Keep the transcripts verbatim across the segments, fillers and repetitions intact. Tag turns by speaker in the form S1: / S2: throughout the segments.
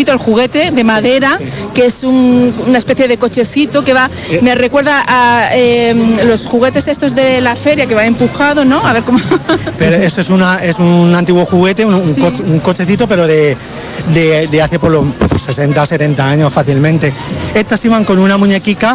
S1: bonito el juguete de madera, sí. que es un, una especie de cochecito que va, eh. me recuerda a eh, los juguetes estos de la feria que va empujado, ¿no? A ver cómo...
S2: Pero eso es, una, es un antiguo juguete, un, un, sí. coche, un cochecito, pero de, de, de hace por los sesenta, setenta años fácilmente. Estas iban con una muñequica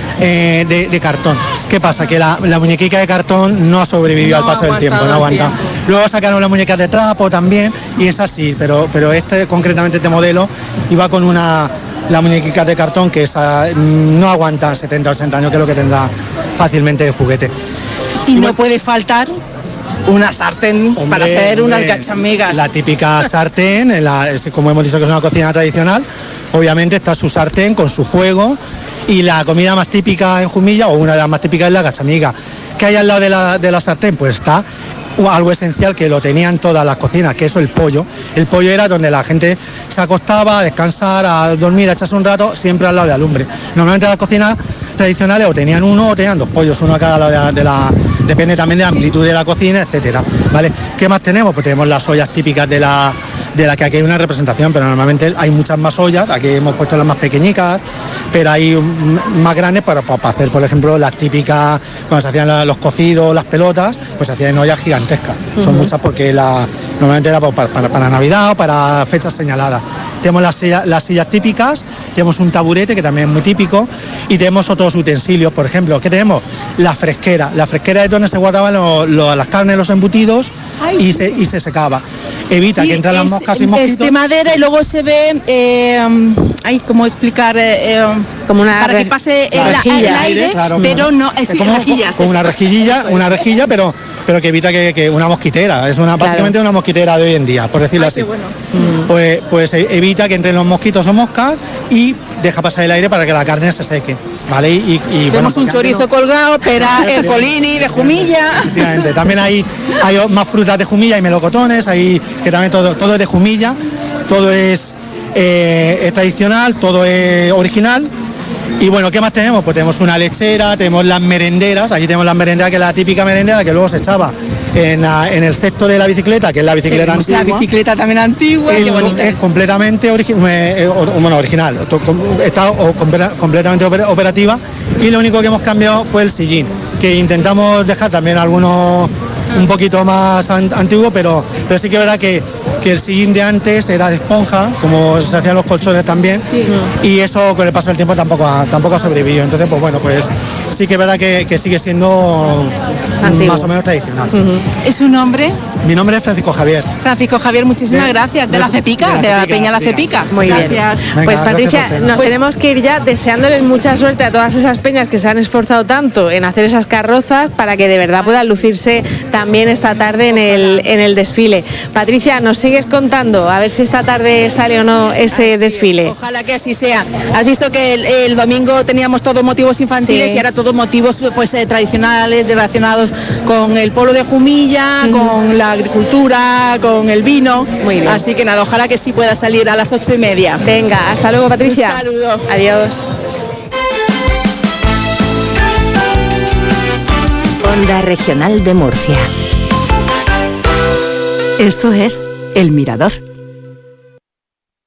S2: eh, de, de cartón. ¿Qué pasa? Que la, la muñequica de cartón no sobrevivió no al paso del tiempo, no aguanta. Luego sacaron las muñecas de trapo también, y es así, pero, pero este, concretamente este modelo, iba con una, la muñequica de cartón que esa, no aguanta setenta, ochenta años, que es lo que tendrá fácilmente de juguete.
S1: Y, y no bueno, puede faltar una sartén hombre, para hacer hombre, unas gachamigas.
S2: La típica sartén, la, como hemos dicho que es una cocina tradicional, obviamente está su sartén con su fuego, y la comida más típica en Jumilla, o una de las más típicas, es la gachamiga. ¿Qué hay al lado de la, de la sartén? Pues está algo esencial que lo tenían todas las cocinas, que es el pollo. El pollo era donde la gente se acostaba a descansar, a dormir, a echarse un rato, siempre al lado de la lumbre. Normalmente las cocinas tradicionales o tenían uno o tenían dos pollos, uno a cada lado de la, de la depende también de la amplitud de la cocina, etcétera. ¿Vale? ¿Qué más tenemos? Pues tenemos las ollas típicas de la de la que aquí hay una representación, pero normalmente hay muchas más ollas. Aquí hemos puesto las más pequeñitas, pero hay más grandes para, para hacer, por ejemplo, las típicas, cuando se hacían los cocidos, las pelotas, pues se hacían en ollas gigantescas. Uh-huh. Son muchas porque la, normalmente era para, para, para Navidad o para fechas señaladas. Tenemos las sillas, las sillas típicas, tenemos un taburete que también es muy típico, y tenemos otros utensilios, por ejemplo, ¿qué tenemos? La fresquera. La fresquera es donde se guardaban lo, lo, las carnes, los embutidos, Ay, y, sí. se, y se secaba. Evita sí, que entren las moscas y mosquitos.
S1: Es de madera y luego se ve, eh, ay, ¿cómo explicar? Eh, eh,
S3: como una
S1: para que pase el, el aire, aire claro, pero no, es,
S2: es como rejillas, con una rejillilla, una rejilla, pero pero que evita que, que una mosquitera, es una básicamente claro. una mosquitera de hoy en día, por decirlo Ay, así. Bueno. Pues, pues evita que entren los mosquitos o moscas y deja pasar el aire para que la carne se seque, ¿vale? Y, y
S1: Vemos
S2: bueno,
S1: un chorizo no... colgado, pera, el colini de Jumilla.
S2: Efectivamente, también hay, hay más frutas de Jumilla y melocotones, hay que también todo, todo es de Jumilla, todo es, eh, es tradicional, todo es original. Y bueno, ¿qué más tenemos? Pues tenemos una lechera, tenemos las merenderas, aquí tenemos las merenderas, que es la típica merendera que luego se echaba en, la, en el cesto de la bicicleta, que es la bicicleta sí, antigua.
S1: La bicicleta también antigua,
S2: el,
S1: qué bonita.
S2: Es completamente origi- eh, or, bueno, original, está o, completamente operativa, y lo único que hemos cambiado fue el sillín, que intentamos dejar también algunos un poquito más an- antiguo, pero, pero sí que es verdad que, que el sillín de antes era de esponja, como se hacían los colchones también, sí. y eso con el paso del tiempo tampoco ha, tampoco ha sobrevivido. Entonces, pues bueno, pues sí que es verdad que, que sigue siendo antiguo, más o menos tradicional.
S1: Uh-huh. ¿Es su nombre?
S2: Mi nombre es Francisco Javier.
S1: Francisco Javier, muchísimas de, gracias. De, de la Cepica, de la, de la Peña La Cepica.
S3: Muy
S1: gracias.
S3: bien. Venga, pues Patricia, gracias nos pues, tenemos que ir ya deseándoles mucha suerte a todas esas peñas que se han esforzado tanto en hacer esas carrozas para que de verdad puedan lucirse también esta tarde en el, en el desfile. Patricia, nos sigues contando a ver si esta tarde sale o no ese así desfile.
S1: Es, ojalá que así sea. Has visto que el, el domingo teníamos todos motivos infantiles sí. y ahora todos motivos pues eh, tradicionales relacionados con el pueblo de Jumilla, uh-huh. con la agricultura, con el vino.
S3: Muy bien.
S1: Así que nada, ojalá que sí pueda salir a las ocho y media.
S3: Venga, hasta luego, Patricia.
S1: Un saludo.
S3: Adiós.
S4: Onda Regional de Murcia. Esto es El Mirador.